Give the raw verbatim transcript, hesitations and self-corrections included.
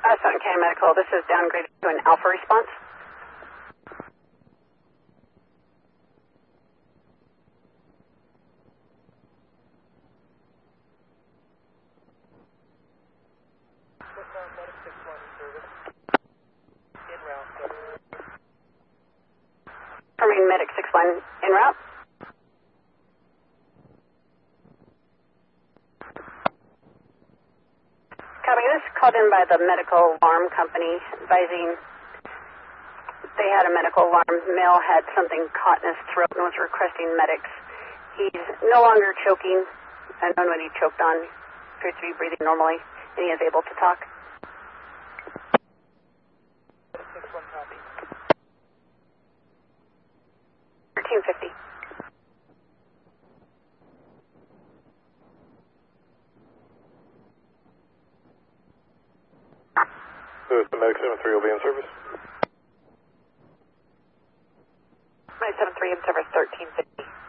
Uh, Southern County Medical, this is downgraded to an alpha response. Confirming Medic six one en route. Copy, this is called in by the medical alarm company advising they had a medical alarm. Male had something caught in his throat and was requesting medics. He's no longer choking. Unknown what he choked on. Appears to be breathing normally, and he is able to talk. thirteen fifty. So the Medic seven three will be in service. Medic seven three in service, thirteen fifty.